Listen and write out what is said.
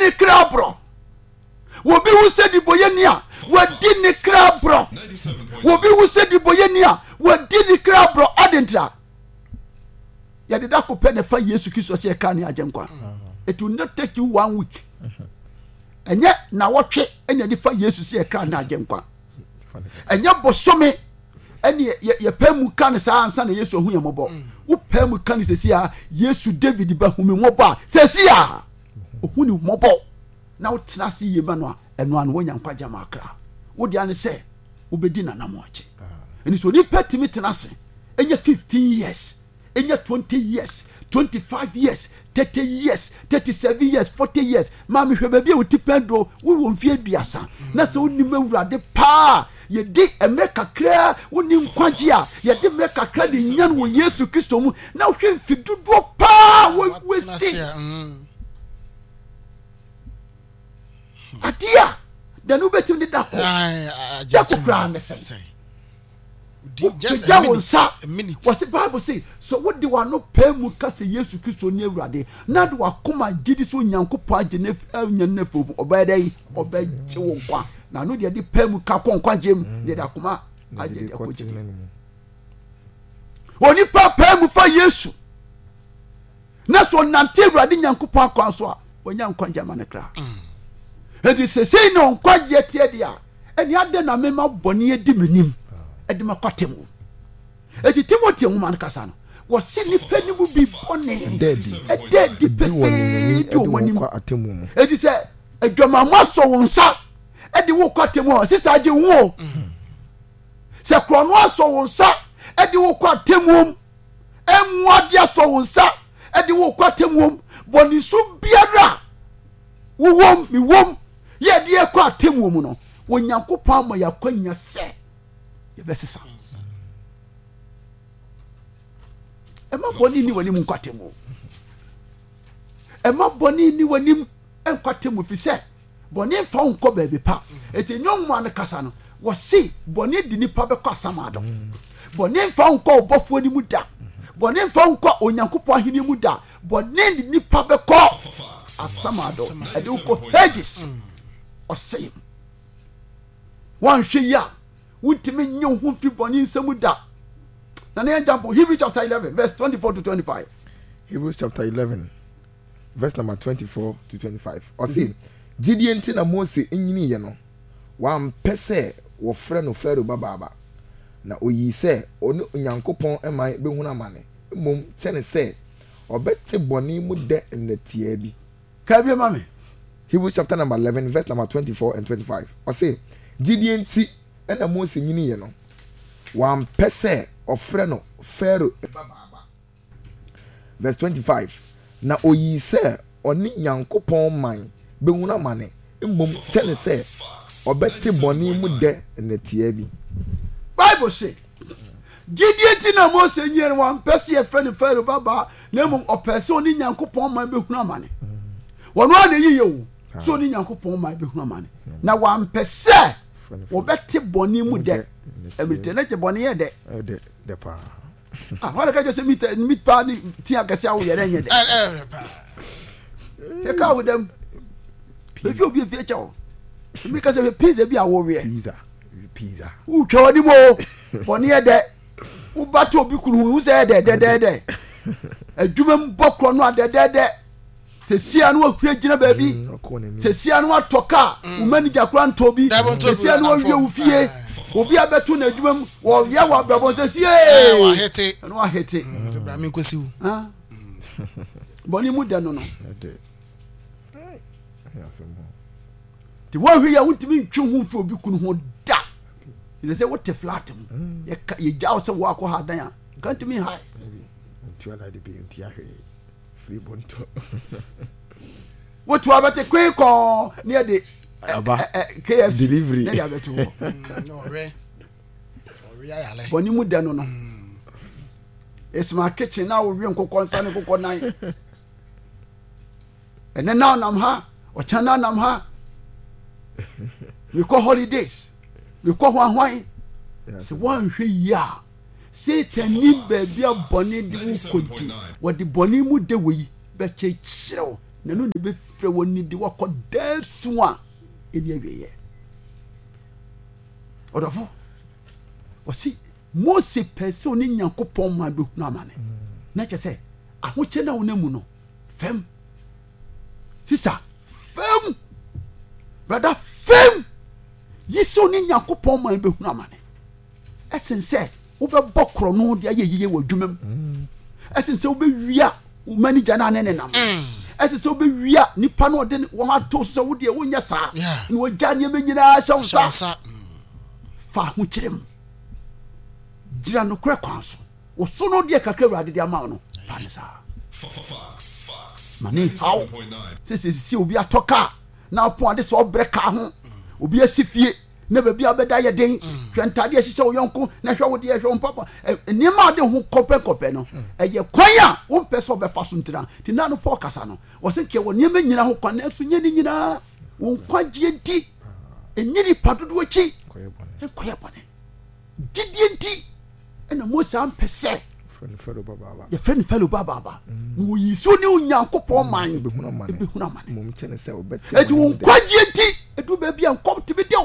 ni krabro wobi wu se di boyeni a wadi ni krabro wobi wu se di boyeni a wadi ni krabro adentra ya de da ko pe ne fa Yesu Kristo se ka ne agenkwa it will not take you 1 week enye na wotwe ene di fa Yesu se ka ne agenkwa enye bosome ene ye pemu kan sa ansa na Yesu hu yemobo wo pemu kan se sia Yesu David ba hu me mobo se sia ohuni mobo na wo tena se yeba no eno an wonya nkwa jama akra wo dia ne se wo bedi nanamoche eni so ni petimi tena se enye 15 years enye 20 years 25 years 30 years 37 years 40 years mami hwe baabi wo tipendo wo mfie aduasa na se woni mawurade pa ye di America kra woni nkwaje a ye di America kra de nyan wo Yesu Kristo mu na hwe mfidudo pa wo westi adia da no betim de da ko ja ko kra ne se just a minute. What the Bible say? So what do I no pay mu kase Yesu Kristo ni awurade na do akoma gidi so nyankopɔ agene nyanefo obedai obeje wo kwa na no de pay mu ka konkwa gem de akoma agene akogye oni pa pay mu fa Yesu na so nante awurade nyankopɔ akwa so a onya nkwa gema ne kra edi se no nkwa gye tie dia eni ade na mema bɔne edi menim edima kwatemu eti Timothy woman kasa no wo se ni panimu bi bone dedi pefe di womanim eti se adwama maso wonsa edi wo kwatemu sisa age wo se krono aso wonsa edi wo kwatemu enwade aso wonsa edi wo kwatemu boni su biara wo mi wom ye de kwatemu mu no wo Nyankopɔn ama yakwanya se yebesisa ema boni ni wani munkwatemu ema boni ni wani enkwatemu fi se boni fa unko baabi pa eti nyonwa ne kasa no wo si boni di nipa be kwa asamado boni fa unko obofo ni mu da boni fa unko Onyankopɔn ahini mu da boni di nipa be kwa asamado edi uko hedges o say wan hwe ya wutimi nye ho fi boni nsemu da na na example Hebrews chapter 11 verse 24 to 25 Hebrews chapter 11 verse number 24 to 25 o say gidie nti na Mose enyini ye no wan pese wo frɛ no Pharaoh baba na oyi sɛ ono Onyankopɔn eman behunu amane mom kyene sɛ obete boni mu de nnatia bi ka bi mame Hebrews chapter number 11 verse number 24 and 25 o say gidie nti ena Mose nyini ye no wan pese ofre no Pharaoh baba verse 25 na oyi se oni Nyankopɔn man behuna mane mmom kyene se obete boni mu de nnatia bi Bible say gidie ti na Mose nyere wan pese e frɛ no Pharaoh baba na mmom opese oni Nyankopɔn man behuna mane wono ade yiye wo so oni Nyankopɔn man behuna mane na wan pese obete boni mu de emite na je boni ye de pa wala ka je se mit pa ni ti akase awo ye renye de e ka wo dem e fi obi fi echa wo mi ka se pizza bi awo we pizza u twa wani mo boni ye de u ba to obi kuru u se de adwuma mbokro no de se sia no ahura gina baabi se sia no atoka u manager kura ntobi se sia no wie u fie obi abeto na adwuma mu wo ye wa brabo se sie wa hete no wa hete to bra mi kwasi wu boni mu de no ti wo hwe ya wutimi ntwe ho mfi obi kunu ho da ile se wote flat mu ye jaw se wo akọ ha dan a can't me high nti ala de bi nti ahwe free bonto wotu abete kwe ko ne de KFC delivery ne abeto no re ayale boni mu de no it's my kitchen now we nkokọ nsa ne kokọ nan ene now nam ha o chana nam ha we call holidays we call hwan se wan hwe ya Satan ni baabi abone de wo kodi wo de boni mu de we be chechirew na no ne be frɛ woni de wakɔ dasu a eni awiye odofo wasi Mose pese oni Nyankopɔn ma be hunu amane na che se ahoche na wona mu no fem sisa fem brother fem yisi oni Nyankopɔn ma be hunu amane esense wo be bokro no de ayeyiye wadwumam esense wo be wia wo manager na ne nam esense wo be wia nipa no de wo ato so wo de wo nya saa ni wo gya ne menyina hyawsa fa ho kyerem gira no kra kwanso wo so no de kakra wurade de ama no fa ne saa mane how sisi obi atoka na pon de so breka ho obi asifie na baby abeda ye den twentade ahihye wo yonko na hwe wo de hwe papa niema de ho kopɛ no eye kwan a wo mpɛ so be fa so ntira ti na no Paul kasa no wo se ke wo niema nyina ho kwan na so nyani nyina wo kwagye di eniri padodo achi koye bone didie nti ena Mose ampese friend fellow baba no yi so ne Onyankopɔn man be huna man mom kyene se wo beti wo kwagye nti edu ba bia nkom te be